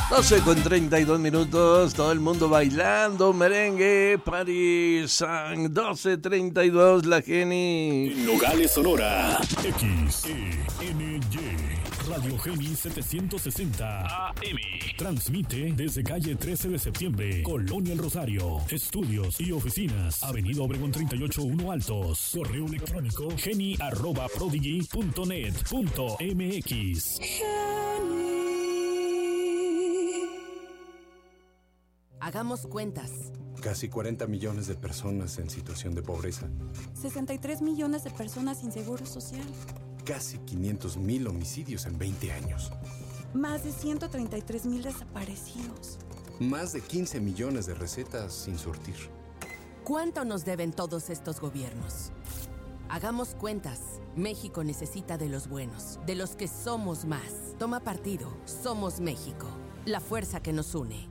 12:32, todo el mundo bailando merengue, París, 12:32, la Geni. Nogales, Sonora, XENY, Radio Geni 760 AM. Transmite desde calle 13 de septiembre, Colonia El Rosario. Estudios y oficinas, Avenida Obregón 38-1 Altos. Correo electrónico geni@prodigy.net.mx. Hagamos cuentas. Casi 40 millones de personas en situación de pobreza. 63 millones de personas sin seguro social. Casi 500,000 homicidios en 20 años. Más de 133,000 desaparecidos. Más de 15 millones de recetas sin surtir. ¿Cuánto nos deben todos estos gobiernos? Hagamos cuentas. México necesita de los buenos, de los que somos más. Toma partido. Somos México. La fuerza que nos une.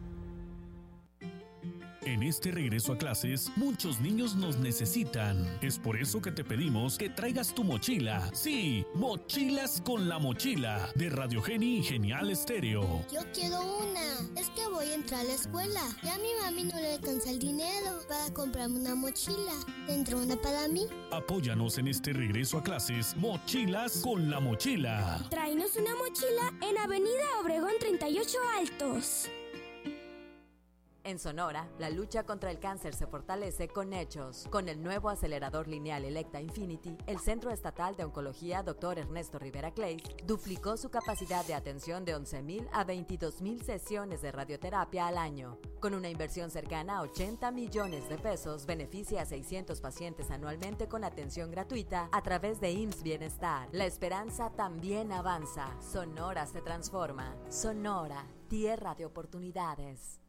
En este regreso a clases, muchos niños nos necesitan. Es por eso que te pedimos que traigas tu mochila. Sí, Mochilas con la Mochila, de Radio Geni y Genial Estéreo. Yo quiero una. Es que voy a entrar a la escuela. Ya a mi mami no le alcanza el dinero para comprarme una mochila. ¿Tendrá una para mí? Apóyanos en este regreso a clases, Mochilas con la Mochila. Tráenos una mochila en Avenida Obregón 38 Altos. En Sonora, la lucha contra el cáncer se fortalece con hechos. Con el nuevo acelerador lineal Electa Infinity, el Centro Estatal de Oncología Dr. Ernesto Rivera Clays duplicó su capacidad de atención de 11,000 a 22,000 sesiones de radioterapia al año. Con una inversión cercana a 80 millones de pesos, beneficia a 600 pacientes anualmente con atención gratuita a través de IMSS Bienestar. La esperanza también avanza. Sonora se transforma. Sonora, tierra de oportunidades.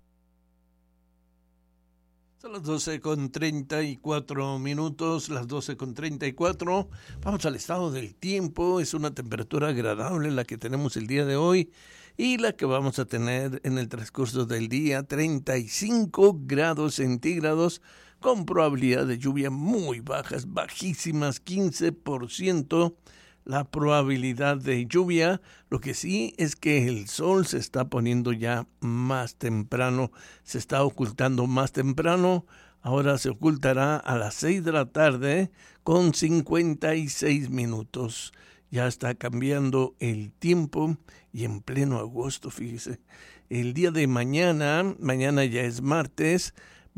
Son las 12:34, las 12:34. Vamos al estado del tiempo. Es una temperatura agradable la que tenemos el día de hoy y la que vamos a tener en el transcurso del día. 35 grados centígrados con probabilidad de lluvia muy bajas, bajísimas, 15%. La probabilidad de lluvia. Lo que sí es que el sol se está poniendo ya más temprano, se está ocultando más temprano. Ahora se ocultará a las 6 de la tarde con 56 minutos. Ya está cambiando el tiempo y en pleno agosto, fíjese. El día de mañana ya es martes,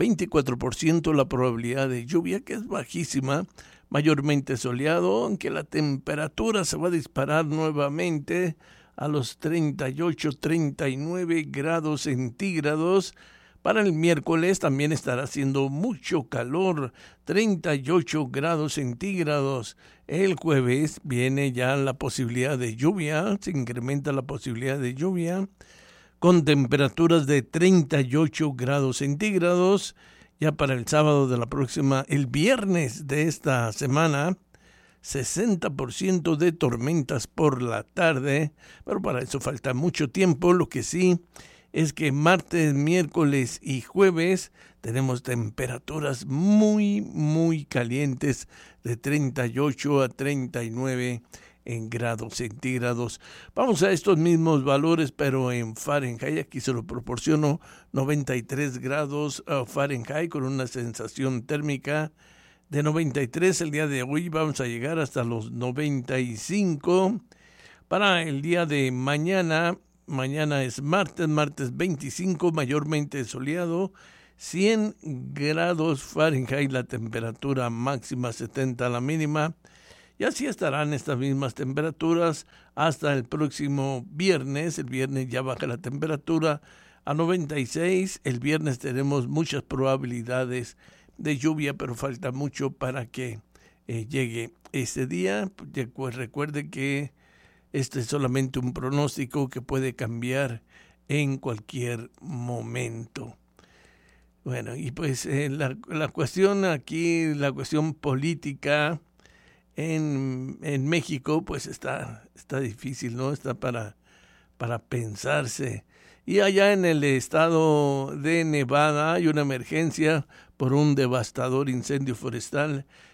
24% la probabilidad de lluvia, que es bajísima. Mayormente soleado, aunque la temperatura se va a disparar nuevamente a los 38, 39 grados centígrados. Para el miércoles también estará haciendo mucho calor, 38 grados centígrados. El jueves viene ya la posibilidad de lluvia, se incrementa la posibilidad de lluvia, con temperaturas de 38 grados centígrados. Ya para el sábado de la próxima, el viernes de esta semana, 60% de tormentas por la tarde, pero para eso falta mucho tiempo. Lo que sí es que martes, miércoles y jueves tenemos temperaturas muy, muy calientes de 38 a 39 en grados centígrados. Vamos a estos mismos valores, pero en Fahrenheit. Aquí se lo proporciono: 93 grados Fahrenheit con una sensación térmica de 93. El día de hoy vamos a llegar hasta los 95. Para el día de mañana es martes 25, mayormente soleado, 100 grados Fahrenheit la temperatura máxima, 70 la mínima. Y así estarán estas mismas temperaturas hasta el próximo viernes. El viernes ya baja la temperatura a 96. El viernes tenemos muchas probabilidades de lluvia, pero falta mucho para que llegue ese día. Pues recuerde que este es solamente un pronóstico que puede cambiar en cualquier momento. Bueno, y pues la cuestión aquí, la cuestión política en México, pues está difícil, ¿no? Está para pensarse. Y allá en el estado de Nevada hay una emergencia por un devastador incendio forestal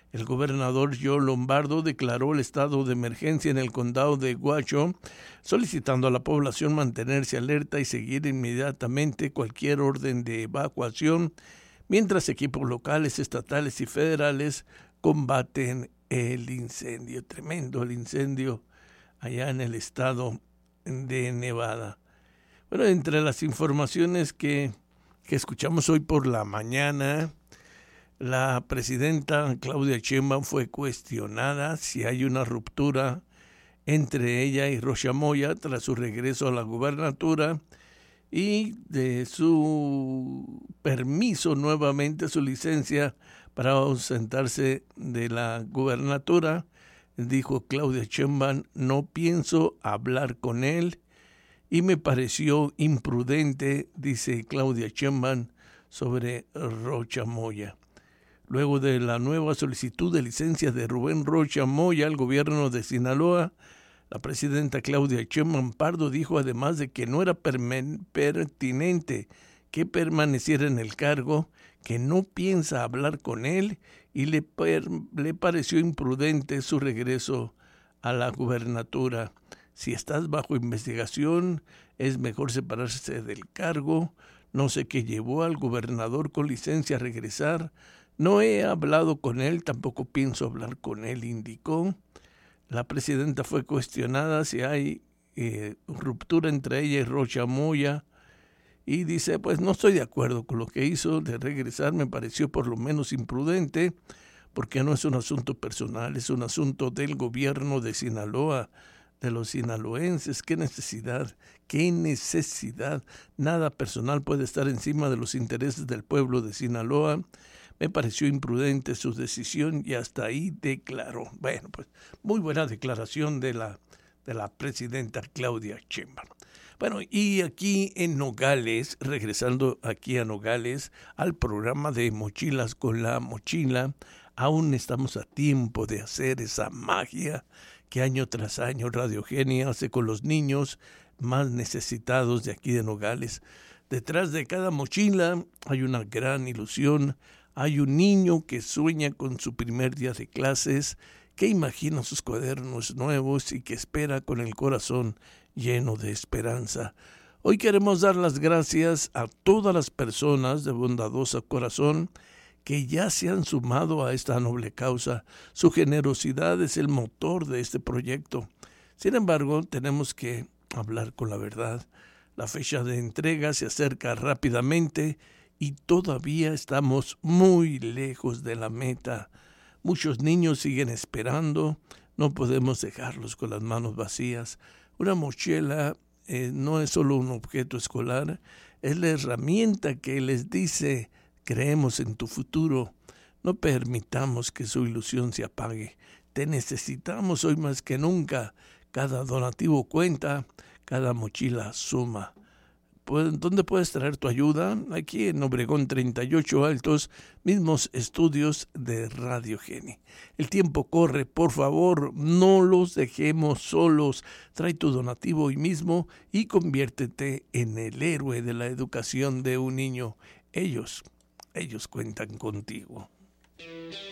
El gobernador Joe Lombardo declaró el estado de emergencia en el condado de Washoe, solicitando a la población mantenerse alerta y seguir inmediatamente cualquier orden de evacuación, mientras equipos locales, estatales y federales combaten el incendio. Tremendo el incendio allá en el estado de Nevada. Bueno, entre las informaciones que escuchamos hoy por la mañana, la presidenta Claudia Sheinbaum fue cuestionada si hay una ruptura entre ella y Rocha Moya tras su regreso a la gubernatura y de su permiso nuevamente, su licencia para ausentarse de la gubernatura. Dijo Claudia Sheinbaum: no pienso hablar con él y me pareció imprudente, dice Claudia Sheinbaum sobre Rocha Moya. Luego de la nueva solicitud de licencia de Rubén Rocha Moya al gobierno de Sinaloa, la presidenta Claudia Sheinbaum Pardo dijo además de que no era pertinente que permaneciera en el cargo, que no piensa hablar con él y le pareció imprudente su regreso a la gubernatura. Si estás bajo investigación, es mejor separarse del cargo. No sé qué llevó al gobernador con licencia a regresar. No he hablado con él, tampoco pienso hablar con él, indicó. La presidenta fue cuestionada si hay ruptura entre ella y Rocha Moya y dice: pues no estoy de acuerdo con lo que hizo de regresar, me pareció por lo menos imprudente, porque no es un asunto personal, es un asunto del gobierno de Sinaloa, de los sinaloenses. Qué necesidad, nada personal puede estar encima de los intereses del pueblo de Sinaloa. Me pareció imprudente su decisión y hasta ahí declaró. Bueno, pues muy buena declaración de la presidenta Claudia Sheinbaum. Bueno, y aquí en Nogales, regresando aquí a Nogales, al programa de Mochilas con la Mochila, aún estamos a tiempo de hacer esa magia que año tras año Radio Genia hace con los niños más necesitados de aquí de Nogales. Detrás de cada mochila hay una gran ilusión. Hay un niño que sueña con su primer día de clases, que imagina sus cuadernos nuevos y que espera con el corazón lleno de esperanza. Hoy queremos dar las gracias a todas las personas de bondadoso corazón que ya se han sumado a esta noble causa. Su generosidad es el motor de este proyecto. Sin embargo, tenemos que hablar con la verdad. La fecha de entrega se acerca rápidamente y todavía estamos muy lejos de la meta. Muchos niños siguen esperando, no podemos dejarlos con las manos vacías. Una mochila no es solo un objeto escolar, es la herramienta que les dice: creemos en tu futuro, no permitamos que su ilusión se apague. Te necesitamos hoy más que nunca. Cada donativo cuenta, cada mochila suma. ¿Dónde puedes traer tu ayuda? Aquí en Obregón 38 Altos, mismos estudios de Radio Geni. El tiempo corre, por favor, no los dejemos solos. Trae tu donativo hoy mismo y conviértete en el héroe de la educación de un niño. Ellos cuentan contigo.